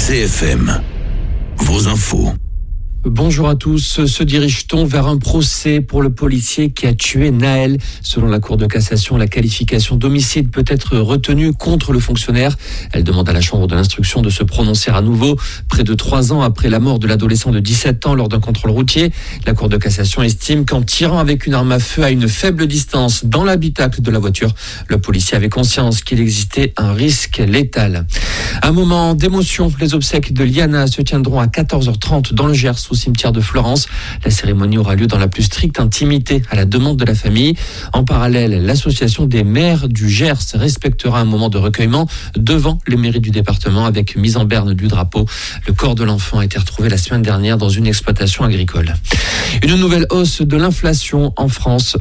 CFM, vos infos. Bonjour à tous. Se dirige-t-on vers un procès pour le policier qui a tué Naël ? Selon la Cour de cassation, la qualification d'homicide peut être retenue contre le fonctionnaire. Elle demande à la Chambre de l'instruction de se prononcer à nouveau. Près de 3 ans après la mort de l'adolescent de 17 ans lors d'un contrôle routier, la Cour de cassation estime qu'en tirant avec une arme à feu à une faible distance dans l'habitacle de la voiture, le policier avait conscience qu'il existait un risque létal. Un moment d'émotion. Les obsèques de Liana se tiendront à 14h30 dans le Gers, au cimetière de Florence. La cérémonie aura lieu dans la plus stricte intimité, à la demande de la famille. En parallèle, l'association des maires du Gers respectera un moment de recueillement devant les mairies du département avec mise en berne du drapeau. Le corps de l'enfant a été retrouvé la semaine dernière dans une exploitation agricole. Une nouvelle hausse de l'inflation en France,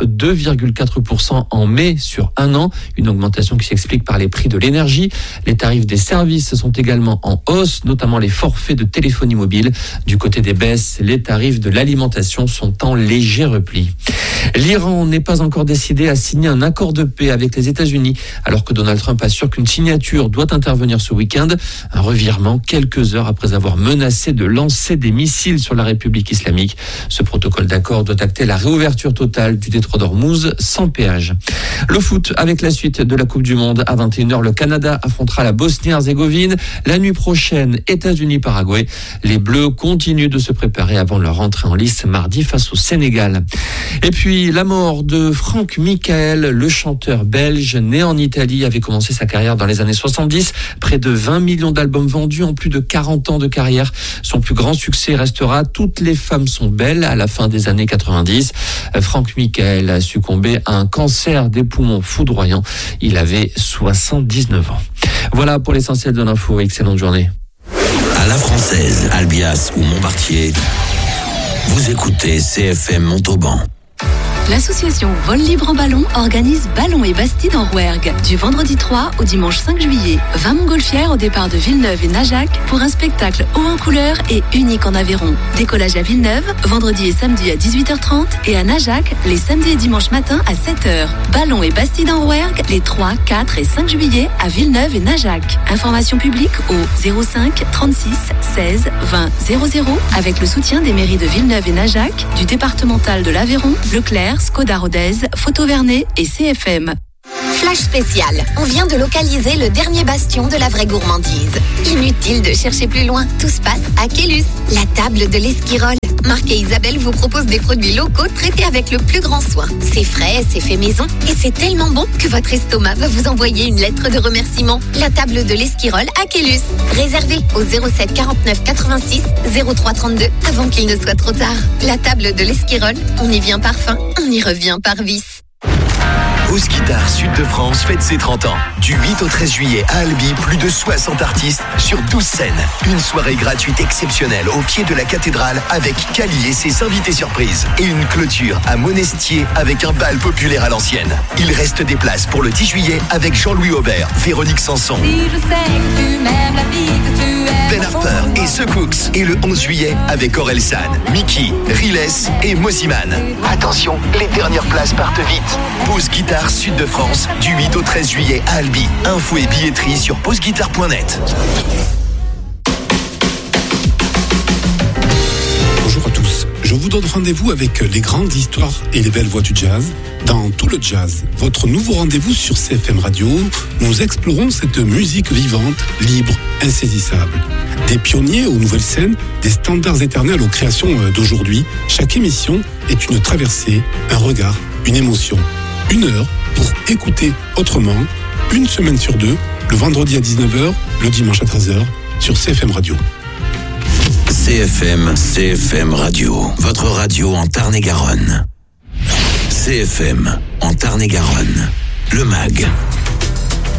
2,4% en mai sur un an. Une augmentation qui s'explique par les prix de l'énergie. Les tarifs des services sont également en hausse, notamment les forfaits de téléphonie mobile. Du côté des baisses, les tarifs de l'alimentation sont en léger repli. L'Iran n'est pas encore décidé à signer un accord de paix avec les États-Unis, alors que Donald Trump assure qu'une signature doit intervenir ce week-end. Un revirement quelques heures après avoir menacé de lancer des missiles sur la République islamique. Ce protocole d'accord doit acter la réouverture totale du détroit d'Ormuz sans péage. Le foot avec la suite de la Coupe du Monde. À 21h, le Canada affrontera la Bosnie-Herzégovine. La nuit prochaine, États-Unis-Paraguay. Les Bleus continuent de se préparer avant leur entrée en lice mardi face au Sénégal. Et puis, la mort de Franck Michael, le chanteur belge né en Italie, avait commencé sa carrière dans les années 70. Près de 20 millions d'albums vendus en plus de 40 ans de carrière. Son plus grand succès restera « Toutes les femmes sont belles » à la fin des années 90. Franck Michael a succombé à un cancer des poumons foudroyant. Il avait 79 ans. Voilà pour l'essentiel de l'info. Excellente journée. À la Française, Albias ou Montbartier, vous écoutez CFM Montauban. L'association Vol Libre en Ballon organise Ballon et Bastide en Rouergue du vendredi 3 au dimanche 5 juillet. 20 montgolfières au départ de Villeneuve et Najac pour un spectacle haut en couleur et unique en Aveyron. Décollage à Villeneuve, vendredi et samedi à 18h30 et à Najac, les samedis et dimanches matin à 7h. Ballon et Bastide en Rouergue les 3, 4 et 5 juillet à Villeneuve et Najac. Information publique au 05 36 16 20 00 avec le soutien des mairies de Villeneuve et Najac, du départemental de l'Aveyron, Leclerc, Skoda Rodez, Photo Vernet et CFM. Flash spécial. On vient de localiser le dernier bastion de la vraie gourmandise. Inutile de chercher plus loin. Tout se passe à Quélus. La table de l'Esquirol. Marc et Isabelle vous proposent des produits locaux traités avec le plus grand soin. C'est frais, c'est fait maison et c'est tellement bon que votre estomac va vous envoyer une lettre de remerciement. La table de l'Esquirol à Quélus. Réservez au 07 49 86 03 32 avant qu'il ne soit trop tard. La table de l'Esquirol, on y vient par faim, on y revient par vice. Pause Guitare Sud de France fête ses 30 ans. Du 8 au 13 juillet à Albi, plus de 60 artistes sur 12 scènes. Une soirée gratuite exceptionnelle au pied de la cathédrale avec Cali et ses invités surprises. Et une clôture à Monestier avec un bal populaire à l'ancienne. Il reste des places pour le 10 juillet avec Jean-Louis Aubert, Véronique Sanson, Si je sais que tu m'aimes, la vie que tu aimes. Ben Harper et The Cooks. Et le 11 juillet avec Aurel San, Mickey, Riles et Moziman. Attention, les dernières places partent vite. Pause Guitare Sud de France, du 8 au 13 juillet à Albi. Info et billetterie sur pauseguitare.net. Bonjour à tous, je vous donne rendez-vous avec les grandes histoires et les belles voix du jazz dans Tout le Jazz, votre nouveau rendez-vous sur CFM Radio. Nous explorons cette musique vivante, libre, insaisissable. Des pionniers aux nouvelles scènes, des standards éternels aux créations d'aujourd'hui. Chaque émission est une traversée, un regard, une émotion. 1 heure pour écouter autrement, une semaine sur 2, le vendredi à 19h, le dimanche à 13h, sur CFM Radio. CFM Radio, votre radio en Tarn-et-Garonne. CFM en Tarn-et-Garonne, le MAG.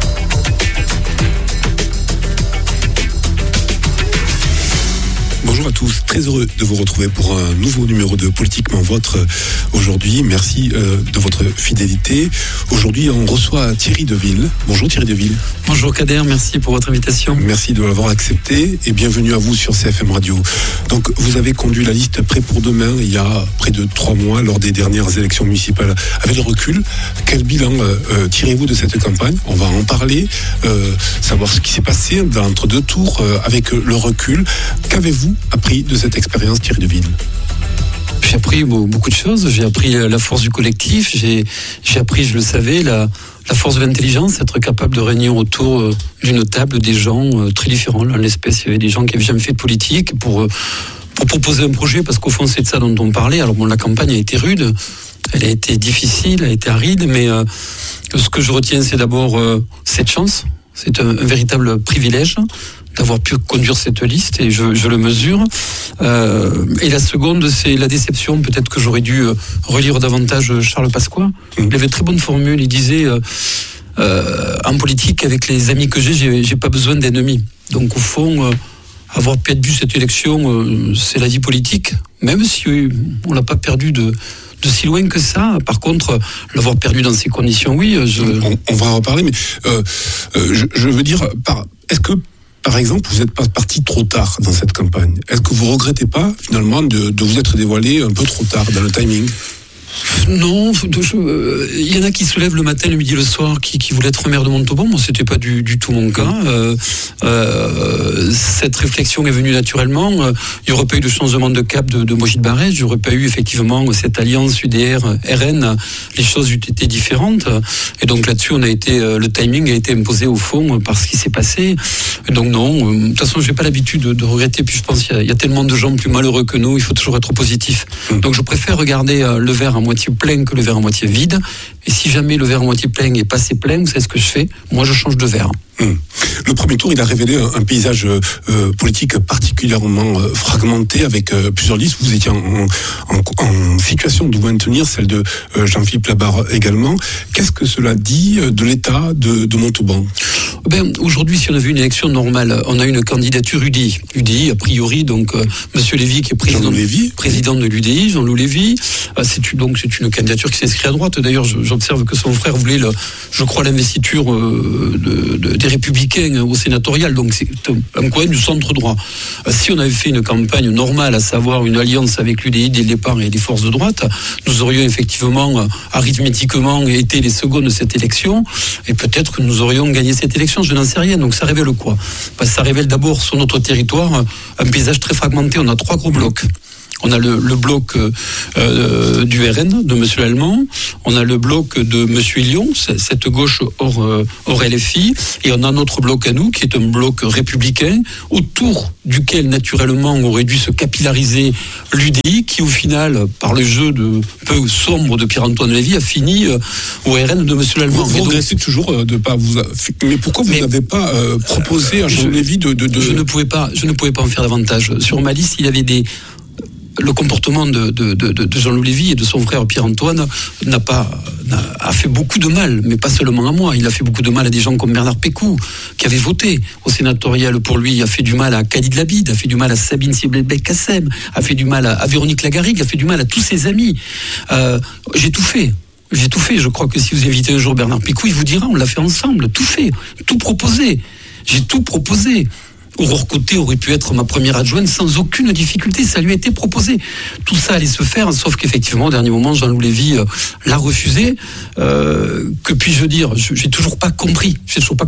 Bonjour à tous, très heureux de vous retrouver pour un nouveau numéro de Politiquement Vôtre aujourd'hui. Merci de votre fidélité. Aujourd'hui, on reçoit Thierry Deville. Bonjour Thierry Deville. Bonjour Kader, merci pour votre invitation. Merci de l'avoir accepté et bienvenue à vous sur CFM Radio. Donc, vous avez conduit la liste Prêt pour demain il y a près de 3 mois lors des dernières élections municipales. Avec le recul, quel bilan tirez-vous de cette campagne ? On va en parler, savoir ce qui s'est passé entre 2 tours avec le recul. Qu'avez-vous appris de cette expérience, Thierry Deville ? J'ai appris beaucoup de choses. J'ai appris la force du collectif. J'ai appris, je le savais, la force de l'intelligence, être capable de réunir autour d'une table des gens très différents. Là, en l'espèce, il y avait des gens qui n'avaient jamais fait de politique pour proposer un projet, parce qu'au fond, c'est de ça dont on parlait. Alors bon, la campagne a été rude, elle a été difficile, elle a été aride, mais ce que je retiens, c'est d'abord cette chance. C'est un véritable privilège d'avoir pu conduire cette liste, et je le mesure. Et la seconde, c'est la déception. Peut-être que j'aurais dû relire davantage Charles Pasqua. Il avait très bonne formule. Il disait en politique, avec les amis que j'ai pas besoin d'ennemis. Donc au fond, avoir perdu cette élection, c'est la vie politique, même si on l'a pas perdu de si loin que ça. Par contre, l'avoir perdu dans ces conditions, oui. On va en reparler, mais je veux dire, est-ce que, par exemple, vous n'êtes pas parti trop tard dans cette campagne ? Est-ce que vous ne regrettez pas, finalement, de vous être dévoilé un peu trop tard dans le timing ? Non, il y en a qui se lèvent le matin, le midi, le soir, qui voulaient être maire de Montauban. Moi, c'était pas du tout mon cas. Cette réflexion est venue naturellement. Il n'y aurait pas eu de changement de cap de Mojit Barrès. Il n'y aurait pas eu effectivement cette alliance UDR-RN. Les choses eussent été différentes. Et donc là-dessus, le timing a été imposé au fond par ce qui s'est passé. Et donc non, de toute façon, j'ai pas l'habitude de regretter. Puis je pense qu'il y a tellement de gens plus malheureux que nous. Il faut toujours être positif. Donc je préfère regarder le verre à moitié plein que le verre à moitié vide. Et si jamais le verre à moitié plein est pas assez plein, vous savez ce que je fais ? Moi, je change de verre. Le premier tour, il a révélé un paysage politique particulièrement fragmenté, avec plusieurs listes. Vous étiez en situation de vous maintenir, celle de Jean-Philippe Labarre également. Qu'est-ce que cela dit de l'état de Montauban ? Aujourd'hui, si on avait une élection normale, on a une candidature UDI. UDI, a priori, donc Monsieur Lévy, qui est président de l'UDI, Jean-Loup Lévy. C'est une candidature qui s'inscrit à droite. D'ailleurs, j'observe que son frère voulait, je crois, l'investiture des Républicains au sénatorial. Donc c'est un coin du centre droit. Si on avait fait une campagne normale, à savoir une alliance avec l'UDI dès le départ et les forces de droite, nous aurions effectivement, arithmétiquement, été les seconds de cette élection, et peut-être que nous aurions gagné cette élection. Je n'en sais rien. Donc ça révèle quoi ? Ça révèle d'abord sur notre territoire un paysage très fragmenté. On a 3 gros blocs. On a le bloc du RN, de M. Lallemand. On a le bloc de M. Hillion, cette gauche hors LFI. Et on a notre bloc à nous, qui est un bloc républicain, autour duquel, naturellement, aurait dû se capillariser l'UDI, qui, au final, par le jeu peu sombre de Pierre-Antoine Lévy, a fini au RN de M. Lallemand. Vous regrettez toujours de ne pas vous... Mais pourquoi vous n'avez pas proposé à Jean Lévy de... Je ne pouvais pas en faire davantage. Sur ma liste, il y avait le comportement de Jean-Loup Lévy et de son frère Pierre-Antoine a fait beaucoup de mal, mais pas seulement à moi. Il a fait beaucoup de mal à des gens comme Bernard Pécou, qui avait voté au sénatorial pour lui. Il a fait du mal à Khalid Labid, a fait du mal à Sabine Sibelbeck-Kassem, a fait du mal à Véronique Lagarrigue, a fait du mal à tous ses amis. J'ai tout fait. Je crois que si vous invitez un jour Bernard Pécou, il vous dira, on l'a fait ensemble, tout fait, tout proposé. J'ai tout proposé. Aurore Côté aurait pu être ma première adjointe sans aucune difficulté, ça lui a été proposé. Tout ça allait se faire, sauf qu'effectivement, au dernier moment, Jean-Loup Lévy l'a refusé. Que puis-je dire ? J'ai toujours pas compris.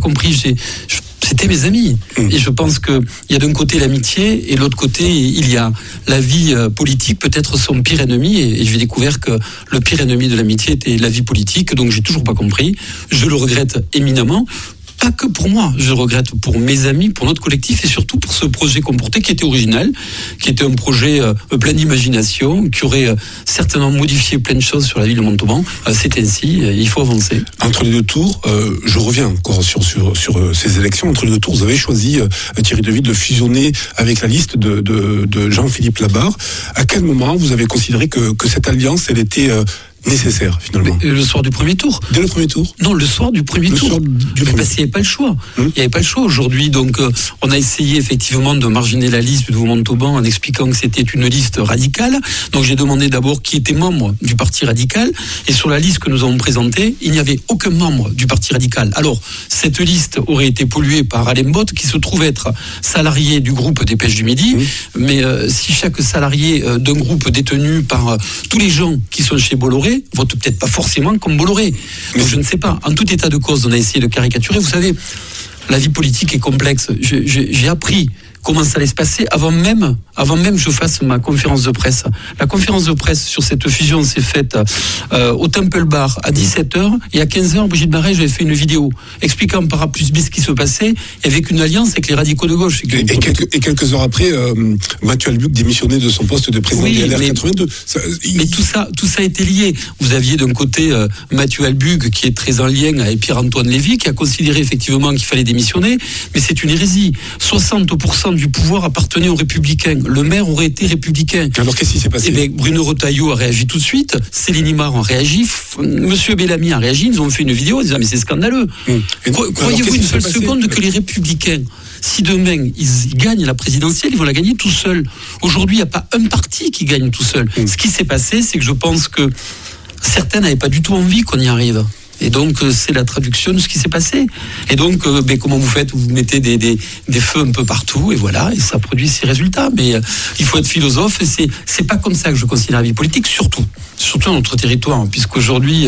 C'était mes amis. Et je pense qu'il y a d'un côté l'amitié, et de l'autre côté, il y a la vie politique, peut-être son pire ennemi. Et j'ai découvert que le pire ennemi de l'amitié était la vie politique. Donc j'ai toujours pas compris. Je le regrette éminemment. Pas que pour moi, je regrette pour mes amis, pour notre collectif, et surtout pour ce projet qu'on portait, qui était original, qui était un projet plein d'imagination, qui aurait certainement modifié plein de choses sur la ville de Montauban. C'est ainsi, il faut avancer. Entre les 2 tours, je reviens encore sur ces élections. Entre les 2 tours, vous avez choisi, Thierry Deville, de fusionner avec la liste de Jean-Philippe Labarre. À quel moment vous avez considéré que cette alliance, elle était nécessaire finalement. Le soir du premier tour. Dès le premier tour? Non, le soir du premier tour. Parce qu'il n'y avait pas le choix. Il n'y avait pas le choix aujourd'hui. Donc, on a essayé effectivement de marginer la liste de Montauban en expliquant que c'était une liste radicale. Donc, j'ai demandé d'abord qui était membre du Parti radical. Et sur la liste que nous avons présentée, il n'y avait aucun membre du Parti radical. Alors, cette liste aurait été polluée par Alain Botte, qui se trouve être salarié du groupe des Pêches du Midi. Mais si chaque salarié d'un groupe détenu par tous les gens qui sont chez Bolloré vote peut-être pas forcément comme Bolloré. Donc je ne sais pas. En tout état de cause, on a essayé de caricaturer. Vous savez, la vie politique est complexe. J'ai appris comment ça allait se passer avant même que je fasse ma conférence de presse. La conférence de presse sur cette fusion s'est faite au Temple Bar à 17h et à 15h, Brigitte Barret, j'avais fait une vidéo expliquant par A plus B ce qui se passait avec une alliance avec les radicaux de gauche. Et quelques heures après, Mathieu Albuc démissionnait de son poste de président de LR 82. Mais tout ça a été lié. Vous aviez d'un côté Mathieu Albuc qui est très en lien avec Pierre-Antoine Lévy qui a considéré effectivement qu'il fallait démissionner, mais c'est une hérésie. 60% du pouvoir appartenait aux Républicains. Le maire aurait été républicain. Alors qu'est-ce qui s'est passé? Bruno Retailleau a réagi tout de suite, Céline Imar a réagi, Monsieur Bellamy a réagi, ils ont fait une vidéo en disant mais c'est scandaleux. Croyez-vous une seule seconde que les Républicains, si demain ils gagnent la présidentielle, ils vont la gagner tout seuls? Aujourd'hui, il n'y a pas un parti qui gagne tout seul. Ce qui s'est passé, c'est que je pense que certains n'avaient pas du tout envie qu'on y arrive. Et donc, c'est la traduction de ce qui s'est passé. Et donc, comment vous faites? Vous mettez des feux un peu partout, et voilà, et ça produit ces résultats. Mais il faut être philosophe, et c'est pas comme ça que je considère la vie politique, surtout dans notre territoire, puisqu'aujourd'hui,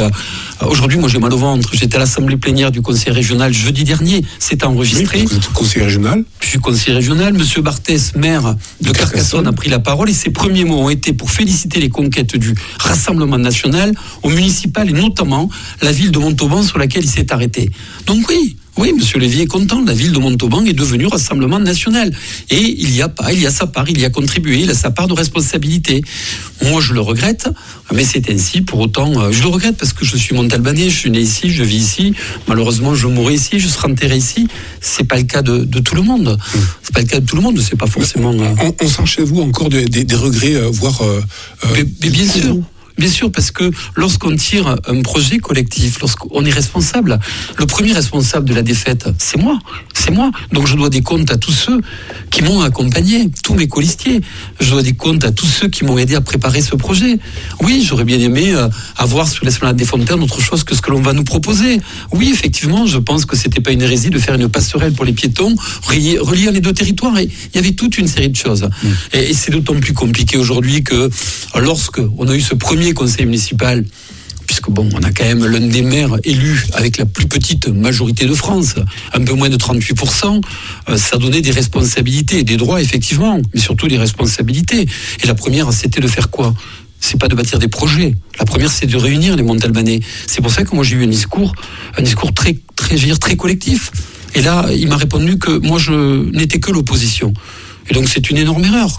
moi j'ai mal au ventre. J'étais à l'assemblée plénière du conseil régional jeudi dernier, c'est enregistré. Vous êtes conseiller régional? Je suis conseiller régional. Monsieur Barthès, maire de Carcassonne, a pris la parole, et ses premiers mots ont été pour féliciter les conquêtes du Rassemblement national au municipal, et notamment la ville de Montauban sur laquelle il s'est arrêté. Donc oui, monsieur Lévy est content. La ville de Montauban est devenue Rassemblement national. Et il y a sa part, il y a contribué, il a sa part de responsabilité. Moi, je le regrette, mais c'est ainsi. Pour autant, je le regrette parce que je suis montalbanais, je suis né ici, je vis ici. Malheureusement, je mourrai ici, je serai enterré ici. C'est pas le cas de tout le monde. C'est pas le cas de tout le monde, c'est pas forcément... On sent chez vous encore des regrets, voire... Mais bien sûr. Bien sûr, parce que lorsqu'on tire un projet collectif, lorsqu'on est responsable, le premier responsable de la défaite, c'est moi. Donc je dois des comptes à tous ceux qui m'ont accompagné, tous mes colistiers. Je dois des comptes à tous ceux qui m'ont aidé à préparer ce projet. Oui, j'aurais bien aimé avoir sur l'esplanade des Fontaines autre chose que ce que l'on va nous proposer. Oui, effectivement, je pense que c'était pas une hérésie de faire une passerelle pour les piétons, reliant les deux territoires. Et il y avait toute une série de choses. Et c'est d'autant plus compliqué aujourd'hui que lorsque on a eu ce premier conseil municipal, puisque on a quand même l'un des maires élus avec la plus petite majorité de France, un peu moins de 38%, ça donnait des responsabilités et des droits effectivement, mais surtout des responsabilités. Et la première, c'était de faire quoi? C'est pas de bâtir des projets. La première, c'est de réunir les Montalbanais. C'est pour ça que moi j'ai eu un discours très, très, je veux dire, très collectif. Et là, il m'a répondu que moi je n'étais que l'opposition. Et donc c'est une énorme erreur.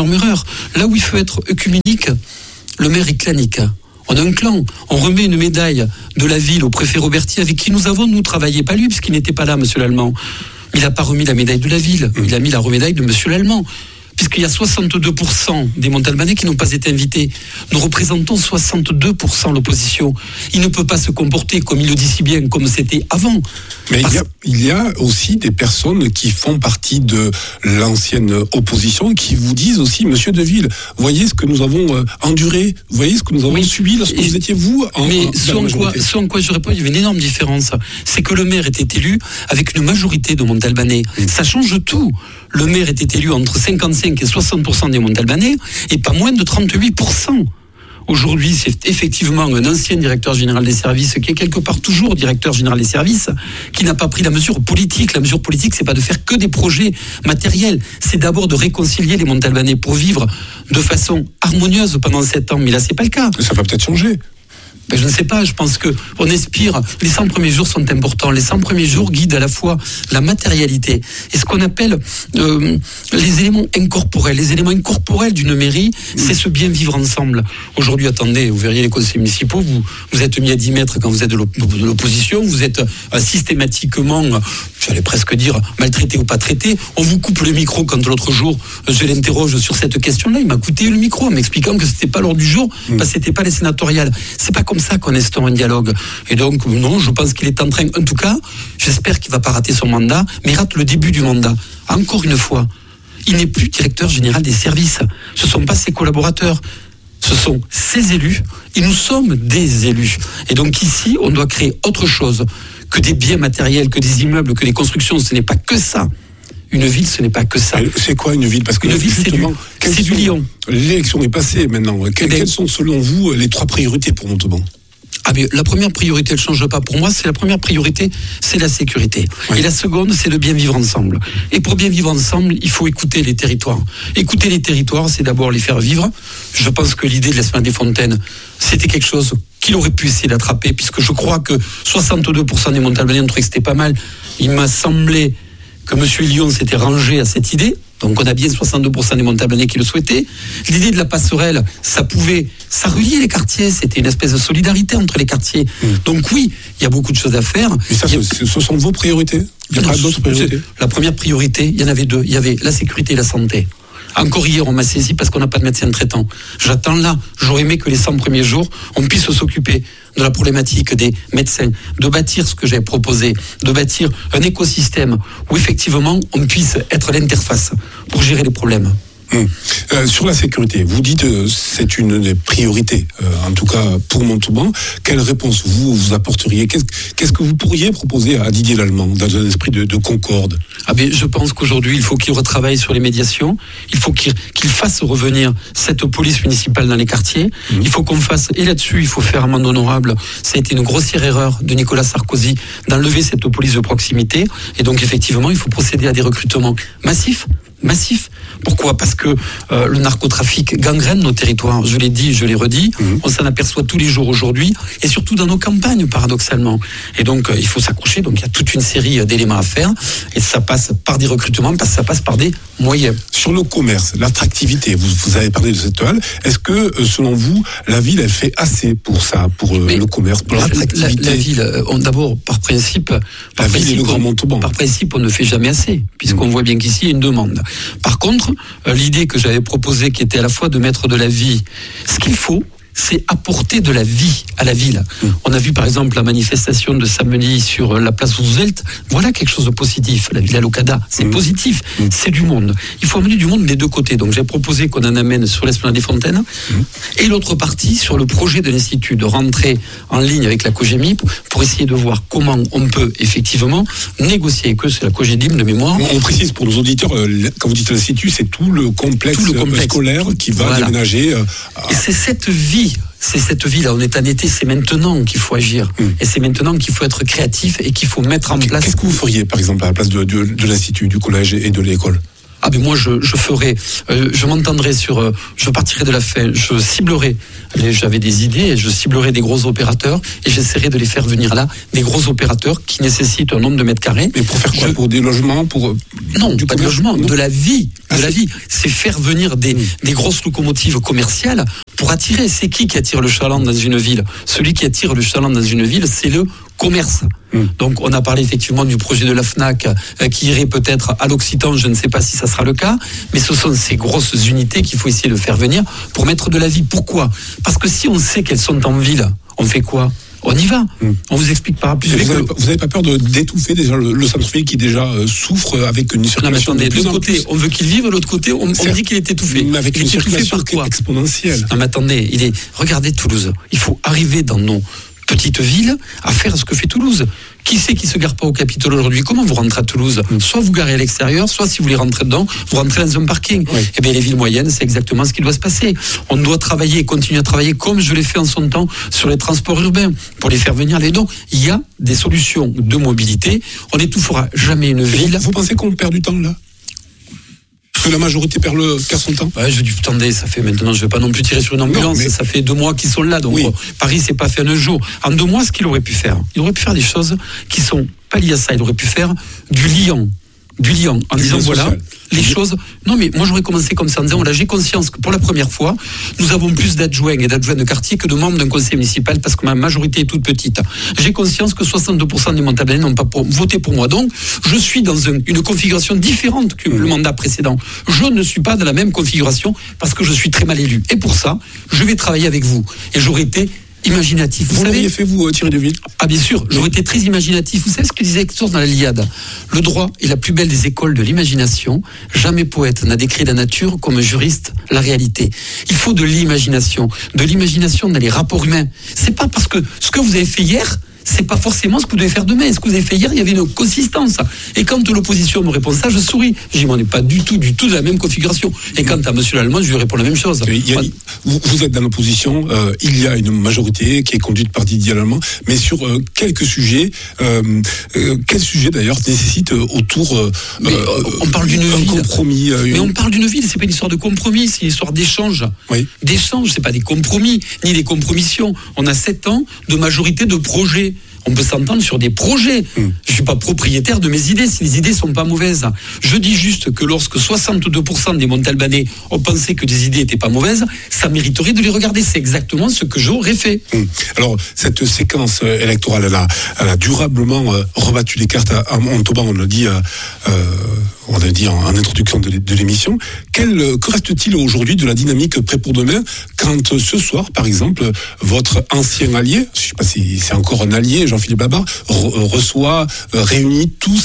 Là où il faut être œcuménique, le maire est clanique. On a un clan. On remet une médaille de la ville au préfet Roberti avec qui nous avons travaillé. Pas lui, puisqu'il n'était pas là, monsieur l'Allemand. Il n'a pas remis la médaille de la ville. Il a mis la remédaille de monsieur l'Allemand. Puisqu'il y a 62% des Montalbanais qui n'ont pas été invités. Nous représentons 62% l'opposition. Il ne peut pas se comporter, comme il le dit si bien, comme c'était avant. Mais il y a aussi des personnes qui font partie de l'ancienne opposition qui vous disent aussi, monsieur Deville, voyez ce que nous avons enduré, voyez ce que nous avons subi lorsque vous étiez vous Mais ce en quoi je réponds, il y avait une énorme différence. C'est que le maire était élu avec une majorité de Montalbanais. Ça change tout. Le maire était élu entre 55 et 60% des Montalbanais et pas moins de 38%. Aujourd'hui, c'est effectivement un ancien directeur général des services qui est quelque part toujours directeur général des services, qui n'a pas pris la mesure politique. La mesure politique, c'est pas de faire que des projets matériels. C'est d'abord de réconcilier les Montalbanais pour vivre de façon harmonieuse pendant 7 ans. Mais là, c'est pas le cas. Ça va peut-être changer. Je ne sais pas, je pense qu'on inspire. Les 100 premiers jours sont importants. Les 100 premiers jours guident à la fois la matérialité et ce qu'on appelle les éléments incorporels. Les éléments incorporels d'une mairie, c'est ce bien vivre ensemble. Aujourd'hui, attendez, vous verriez les conseils municipaux, vous êtes mis à 10 mètres quand vous êtes de l'opposition, vous êtes systématiquement, j'allais presque dire, maltraité ou pas traité. On vous coupe le micro quand l'autre jour, je l'interroge sur cette question-là, il m'a coupé le micro en m'expliquant que c'était pas l'ordre du jour, parce que c'était pas les sénatoriales. C'est pas comme ça qu'on instaure un dialogue. Et donc, non, je pense qu'il est en train, en tout cas, j'espère qu'il va pas rater son mandat, mais il rate le début du mandat. Encore une fois, il n'est plus directeur général des services. Ce sont pas ses collaborateurs. Ce sont ses élus. Et nous sommes des élus. Et donc ici, on doit créer autre chose que des biens matériels, que des immeubles, que des constructions. Ce n'est pas que ça. Une ville, ce n'est pas que ça. C'est quoi une ville? Parce que une ville, c'est du lion. L'élection est passée maintenant. Quelles sont, selon vous, les 3 priorités pour Montauban? Mais la première priorité, elle ne change pas pour moi. C'est la première priorité, c'est la sécurité. Oui. Et la seconde, c'est de bien vivre ensemble. Et pour bien vivre ensemble, il faut écouter les territoires. Écouter les territoires, c'est d'abord les faire vivre. Je pense que l'idée de l'Esplanade des Fontaines, c'était quelque chose qu'il aurait pu essayer d'attraper, puisque je crois que 62% des Montalbanais ont trouvé que c'était pas mal. Il m'a semblé que M. Lyon s'était rangé à cette idée. Donc on a bien 62% des Montalbanais qui le souhaitaient. L'idée de la passerelle, ça reliait les quartiers, c'était une espèce de solidarité entre les quartiers. Donc oui, il y a beaucoup de choses à faire. Mais ça, ce sont vos priorités? Il y a pas d'autres priorités? La première priorité, il y en avait 2. Il y avait la sécurité et la santé. Encore hier, on m'a saisi parce qu'on n'a pas de médecin traitant. J'attends là. J'aurais aimé que les 100 premiers jours, on puisse s'occuper de la problématique des médecins, de bâtir ce que j'ai proposé, de bâtir un écosystème où effectivement on puisse être l'interface pour gérer les problèmes. Sur la sécurité, vous dites c'est une des priorités, en tout cas pour Montauban. Quelle réponse vous apporteriez? Qu'est-ce que vous pourriez proposer à Didier Lallemand dans un esprit de concorde? Je pense qu'aujourd'hui, il faut qu'il retravaille sur les médiations. Il faut qu'il fasse revenir cette police municipale dans les quartiers. Il faut qu'on fasse, et là-dessus, il faut faire amende honorable. Ça a été une grossière erreur de Nicolas Sarkozy d'enlever cette police de proximité. Et donc, effectivement, il faut procéder à des recrutements massifs. Pourquoi? Parce que le narcotrafic gangrène nos territoires. Je l'ai dit, je l'ai redit. On s'en aperçoit tous les jours aujourd'hui, et surtout dans nos campagnes, paradoxalement. Et donc, il faut s'accrocher. Donc, il y a toute une série d'éléments à faire. Et ça passe par des recrutements, parce que ça passe par des moyens. Sur le commerce, l'attractivité, vous avez parlé de cette halle. Est-ce que, selon vous, la ville, elle fait assez pour ça, pour le commerce, pour l'attractivité? La ville, d'abord, par principe... La ville et le Grand Montauban. Par principe, on ne fait jamais assez, puisqu'on voit bien qu'ici, il y a une demande. Par contre, l'idée que j'avais proposée, qui était à la fois de mettre de la vie, ce qu'il faut, c'est apporter de la vie à la ville. On a vu par exemple la manifestation de samedi sur la place Roosevelt. Voilà quelque chose de positif. La Villa Locada, c'est positif. C'est du monde. Il faut amener du monde des deux côtés. Donc j'ai proposé qu'on en amène sur l'Esplanade des Fontaines. Et l'autre partie sur le projet de l'Institut, de rentrer en ligne avec la COGEMIP pour essayer de voir comment on peut effectivement négocier avec eux. C'est la COGEDIM de mémoire. On précise pour nos auditeurs, quand vous dites l'Institut, c'est tout le complexe scolaire qui va déménager. Et c'est cette vie. C'est cette vie-là, on est en été, c'est maintenant qu'il faut agir. Et c'est maintenant qu'il faut être créatif et qu'il faut mettre en place... Qu'est-ce que vous feriez, par exemple, à la place de l'Institut, du collège et de l'école? Moi je ferai, je m'entendrai sur, je partirai de la fin, je ciblerai, j'avais des idées, et je ciblerai des gros opérateurs et j'essaierai de les faire venir là, des gros opérateurs qui nécessitent un nombre de mètres carrés. Mais pour faire quoi? Pour des logements, non, pas de logement, de la vie, c'est faire venir des grosses locomotives commerciales pour attirer. C'est qui attire le chaland dans une ville? Celui qui attire le chaland dans une ville, c'est le commerce. Donc on a parlé effectivement du projet de la FNAC qui irait peut-être à l'Occitan, je ne sais pas si ça sera le cas, mais ce sont ces grosses unités qu'il faut essayer de faire venir pour mettre de la vie. Pourquoi? Parce que si on sait qu'elles sont en ville, on fait quoi? On y va. On vous explique par plus. Vous n'avez pas peur d'étouffer déjà le centre-ville qui déjà souffre avec une circulation de plus en plus. De l'autre côté, on veut qu'il vive, de l'autre côté, on dit qu'il est étouffé. Mais avec une circulation exponentielle. Non mais attendez, regardez Toulouse. Il faut arriver dans nos petites villes à faire ce que fait Toulouse. Qui c'est qui se gare pas au Capitole aujourd'hui? Comment vous rentrez à Toulouse? Soit vous garez à l'extérieur, soit si vous voulez rentrer dedans, vous rentrez dans un parking. Eh bien les villes moyennes, c'est exactement ce qui doit se passer. On doit travailler, continuer à travailler comme je l'ai fait en son temps sur les transports urbains pour les faire venir les dons. Il y a des solutions de mobilité. On n'étouffera jamais une ville. Vous pensez qu'on perd du temps là? que la majorité perd son temps. Ouais, attendez, ça fait maintenant, je vais pas non plus tirer sur une ambulance, ça fait 2 mois qu'ils sont là, donc Paris s'est pas fait en un jour. En 2 mois, ce qu'il aurait pu faire, il aurait pu faire des choses qui sont pas liées à ça, il aurait pu faire du lien en disant voilà les choses. Non mais moi j'aurais commencé comme ça en disant voilà, j'ai conscience que pour la première fois nous avons plus d'adjoints et d'adjoints de quartier que de membres d'un conseil municipal parce que ma majorité est toute petite. J'ai conscience que 62% des Montalbanais n'ont pas voté pour moi, donc je suis dans une configuration différente que le mandat précédent. Je ne suis pas dans la même configuration parce que je suis très mal élu et pour ça je vais travailler avec vous et j'aurais été imaginatif. Vous l'auriez fait, vous, Thierry Deville? Ah, bien sûr, j'aurais été très imaginatif. Vous savez ce que disait Hector dans la Iliade? Le droit est la plus belle des écoles de l'imagination. Jamais poète n'a décrit la nature comme juriste la réalité. Il faut de l'imagination dans les rapports humains. C'est pas parce que ce que vous avez fait hier, c'est pas forcément ce que vous devez faire demain. Ce que vous avez fait hier, il y avait une consistance. Et quand l'opposition me répond ça, je souris. Je dis, on n'est pas du tout de la même configuration. Et quand à monsieur Lallemand, je lui réponds la même chose. Vous êtes dans l'opposition, il y a une majorité qui est conduite par Didier Lallemand, mais sur quelques sujets, quels sujets d'ailleurs nécessitent autour on parle d'une ville. Compromis. Mais on parle d'une ville, c'est pas une histoire de compromis, c'est une histoire d'échange. Oui. D'échange, c'est pas des compromis, ni des compromissions. On a 7 ans de majorité de projets. On peut s'entendre sur des projets. Je suis pas propriétaire de mes idées si les idées sont pas mauvaises. Je dis juste que lorsque 62% des Montalbanais ont pensé que des idées étaient pas mauvaises, ça mériterait de les regarder. C'est exactement ce que j'aurais fait. Alors, cette séquence électorale, elle a durablement rebattu les cartes à Montauban, on l'a dit en introduction de l'émission. Que reste-t-il aujourd'hui de la dynamique prêt pour demain quand ce soir, par exemple, votre ancien allié, je ne sais pas si c'est encore un allié, Jean-Philippe Babar, réunit tous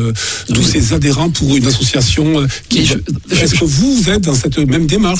ses adhérents pour une association est-ce que vous êtes dans cette même démarche?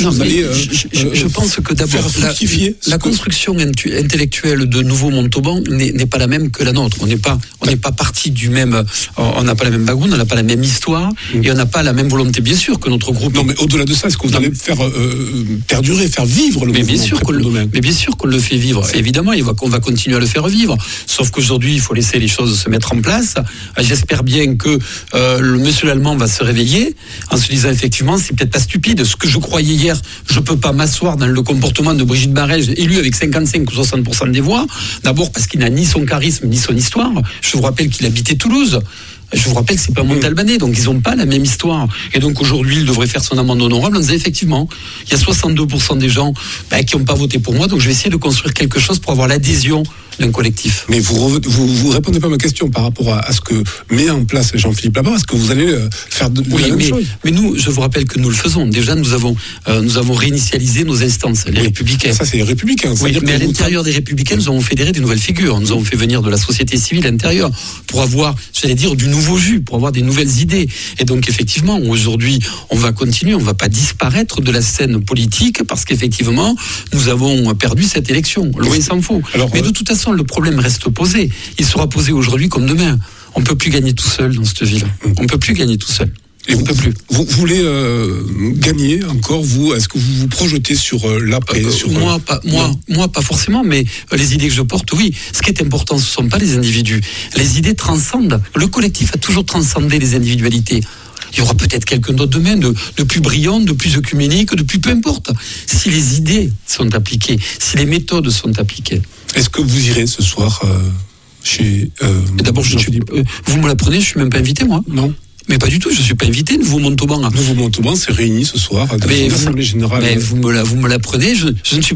Je pense que d'abord la construction intellectuelle de Nouveau Montauban n'est pas la même que la nôtre. On n'est pas parti du même, on n'a pas la même background, on n'a pas la même histoire et on n'a pas la même volonté, bien sûr, que notre groupe. Non, mais au-delà de ça, est-ce que vous allez faire perdurer, faire vivre le mouvement? Mais bien sûr qu'on le fait vivre. Évidemment, on va continuer à le faire vivre. Sauf qu'aujourd'hui, il faut laisser les choses se mettre en place. J'espère bien que le monsieur Lallemand va se réveiller en se disant effectivement, c'est peut-être pas stupide. Ce que je croyais hier, je peux pas m'asseoir dans le comportement de Brigitte Barrège, élue avec 55 ou 60% des voix. D'abord parce qu'il n'a ni son charisme ni son histoire. Je vous rappelle qu'il habitait Toulouse. Je vous rappelle que c'est pas Montalbanais, donc ils n'ont pas la même histoire. Et donc aujourd'hui, il devrait faire son amende honorable en disant effectivement, il y a 62% des gens qui n'ont pas voté pour moi, donc je vais essayer de construire quelque chose pour avoir l'adhésion d'un collectif. Mais vous répondez pas à ma question par rapport à ce que met en place Jean-Philippe Labarre. Est-ce que vous allez faire la même chose? Mais nous, je vous rappelle que nous le faisons. Déjà, nous avons réinitialisé nos instances, les Républicains. Ça, c'est les Républicains. Oui, mais à l'intérieur des Républicains, nous avons fédéré des nouvelles figures. Nous avons fait venir de la société civile à l'intérieur pour avoir, j'allais dire, du nouveau jus, pour avoir des nouvelles idées. Et donc, effectivement, aujourd'hui, on va continuer, on ne va pas disparaître de la scène politique parce qu'effectivement, nous avons perdu cette élection. Loin s'en faut. Mais de toute façon, le problème reste posé. Il sera posé aujourd'hui comme demain. On ne peut plus gagner tout seul dans cette ville. On ne peut plus gagner tout seul. Et vous voulez gagner encore, vous? Est-ce que vous vous projetez sur l'après? Moi, pas forcément, mais les idées que je porte, oui. Ce qui est important, ce ne sont pas les individus. Les idées transcendent. Le collectif a toujours transcendé les individualités. Il y aura peut-être quelqu'un d'autre demain, de plus brillant, de plus œcuménique, de plus peu importe. Si les idées sont appliquées, si les méthodes sont appliquées. Est-ce que vous irez ce soir chez... D'abord, vous me l'apprenez, je ne suis même pas invité, moi. Non. Mais pas du tout, je ne suis pas invité. Nouveau Montauban s'est réuni ce soir à l'Assemblée Générale. Mais vous me l'apprenez, je ne suis